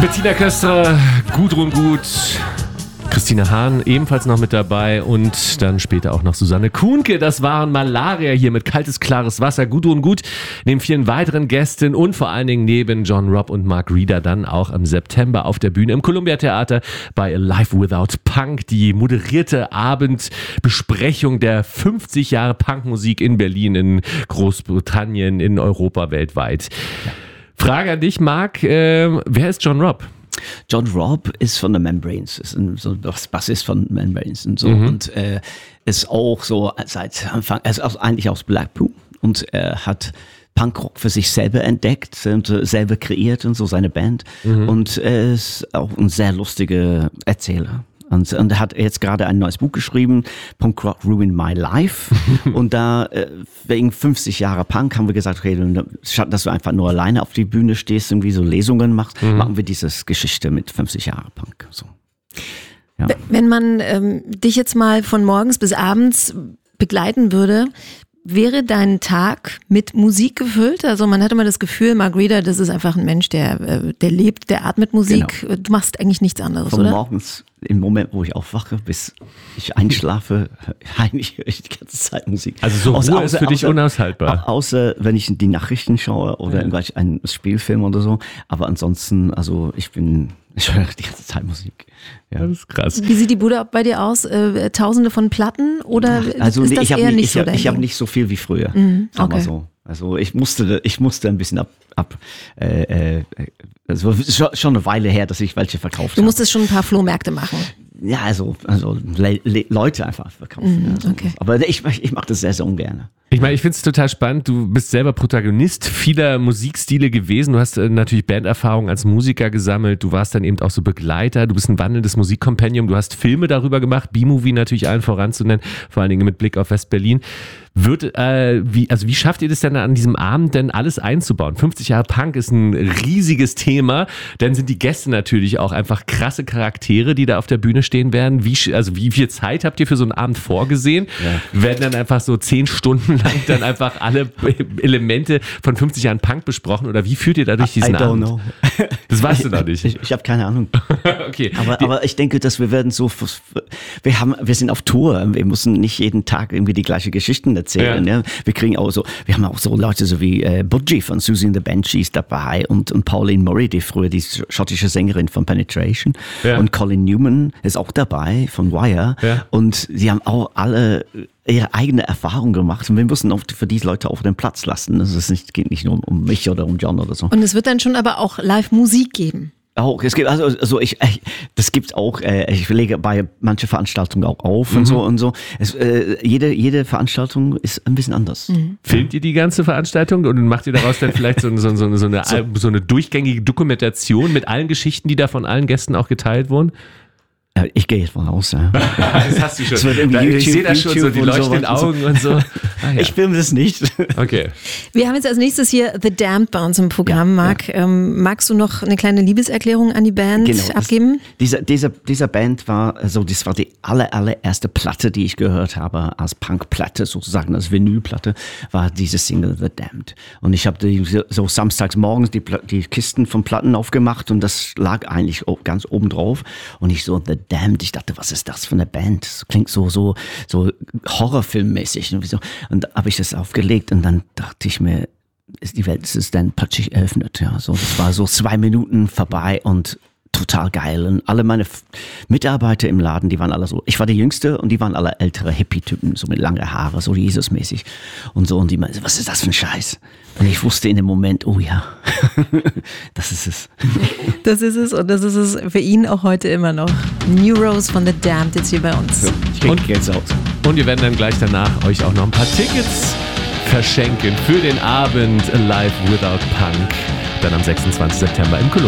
Bettina Köster, Gudrun Gut, Christine Hahn ebenfalls noch mit dabei und dann später auch noch Susanne Kuhnke. Das waren Malaria hier mit kaltes, klares Wasser. Gudrun Gut neben vielen weiteren Gästen und vor allen Dingen neben John Robb und Mark Reeder dann auch im September auf der Bühne im Columbia Theater bei Alive Without Punk. Die moderierte Abendbesprechung der 50 Jahre Punkmusik in Berlin, in Großbritannien, in Europa, weltweit. Ja. Frage an dich, Marc. Wer ist John Robb? John Robb ist von The Membranes, ist so das Bassist von Membranes und so und ist auch so seit Anfang, er ist eigentlich aus Blackpool und er hat Punkrock für sich selber entdeckt und selber kreiert und so seine Band und er ist auch ein sehr lustiger Erzähler. Und er hat jetzt gerade ein neues Buch geschrieben, Punk Rock Ruined My Life. Und da, wegen 50 Jahre Punk, haben wir gesagt, okay, statt dass du einfach nur alleine auf die Bühne stehst, irgendwie so Lesungen machst, machen wir diese Geschichte mit 50 Jahre Punk. So. Ja. Wenn man dich jetzt mal von morgens bis abends begleiten würde, wäre dein Tag mit Musik gefüllt? Also man hat immer das Gefühl, Mark Reeder, das ist einfach ein Mensch, der lebt, der atmet Musik. Genau. Du machst eigentlich nichts anderes, von oder? Morgens, im Moment, wo ich aufwache, bis ich einschlafe, eigentlich höre ich die ganze Zeit Musik. Also so Ruhe ist für dich unaushaltbar? Außer wenn ich die Nachrichten schaue oder einen Spielfilm oder so. Aber ansonsten, also ich höre die ganze Zeit Musik. Ja. Das ist krass. Wie sieht die Bude bei dir aus? Tausende von Platten oder ist das eher nicht so? Ich habe nicht so viel wie früher, sagen wir so. Also ich musste ein bisschen also schon eine Weile her, dass ich welche verkauft habe. Du musstest schon ein paar Flohmärkte machen. Ja, also Leute einfach verkaufen. Okay. Aber ich mache das sehr, sehr ungern. Ich meine, ich finde es total spannend. Du bist selber Protagonist vieler Musikstile gewesen. Du hast natürlich Banderfahrung als Musiker gesammelt. Du warst dann eben auch so Begleiter. Du bist ein wandelndes Musikkompendium. Du hast Filme darüber gemacht. B-Movie natürlich allen voranzunennen. Vor allen Dingen mit Blick auf West-Berlin. Wie schafft ihr das denn an diesem Abend denn alles einzubauen? 50 Jahre Punk ist ein riesiges Thema. Dann sind die Gäste natürlich auch einfach krasse Charaktere, die da auf der Bühne stehen werden. Wie viel Zeit habt ihr für so einen Abend vorgesehen? Ja. Werden dann einfach so 10 Stunden lang dann einfach alle Elemente von 50 Jahren Punk besprochen? Oder wie führt ihr da durch diesen Abend? I don't know. Das weißt du noch nicht. Ich habe keine Ahnung. Okay. Aber ich denke, dass wir werden wir sind auf Tour. Wir müssen nicht jeden Tag irgendwie die gleiche Geschichten erzählen. Ja. Wir haben auch so Leute so wie Budgie von Susie and the Banshees dabei und Pauline Murray, die früher die schottische Sängerin von Penetration und Colin Newman ist auch dabei von Wire und sie haben auch alle ihre eigene Erfahrung gemacht und wir müssen auch für diese Leute auf den Platz lassen. Geht nicht nur um mich oder um John oder so. Und es wird dann schon aber auch Live-Musik geben. Auch, es gibt das gibt's auch, ich lege bei manche Veranstaltungen auch auf und so. Jede Veranstaltung ist ein bisschen anders. Filmt ihr die ganze Veranstaltung und macht ihr daraus dann vielleicht so eine durchgängige Dokumentation mit allen Geschichten, die da von allen Gästen auch geteilt wurden? Ich gehe jetzt mal raus. Ja. Das hast du schon. Ich sehe das schon, so die leuchtenden Augen und so. Ich filme das nicht. Okay. Wir haben jetzt als nächstes hier The Damned bei uns im Programm, Marc. Ja. Magst du noch eine kleine Liebeserklärung an die Band abgeben? Dieser Band das war die allererste Platte, die ich gehört habe, als Punkplatte sozusagen, als Vinylplatte, war diese Single The Damned. Und ich habe so samstags morgens die Kisten von Platten aufgemacht und das lag eigentlich ganz oben drauf. Und ich so, The Damned, ich dachte, was ist das für eine Band? Das klingt so Horrorfilmmäßig. Und da habe ich das aufgelegt und dann dachte ich mir, die Welt ist dann plötzlich eröffnet. Ja, so, das war so 2 Minuten vorbei und total geil. Und alle meine Mitarbeiter im Laden, die waren alle so, ich war der Jüngste und die waren alle ältere Hippie-Typen, so mit lange Haare, so Jesus-mäßig und so. Und die meinten, was ist das für ein Scheiß? Und ich wusste in dem Moment, oh ja, das ist es. Das ist es und das ist es für ihn auch heute immer noch. New Rose von The Damned jetzt hier bei uns. So, ich krieg jetzt aus. Und wir werden dann gleich danach euch auch noch ein paar Tickets verschenken für den Abend Alive Without Punk. Dann am 26. September im Columbia.